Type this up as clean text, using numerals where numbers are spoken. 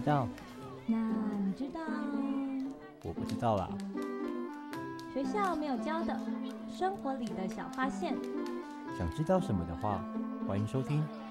道？ 那你知道？ 我不知道啦。 学校没有教的生活里的小发现。 想知道什么的话，欢迎收听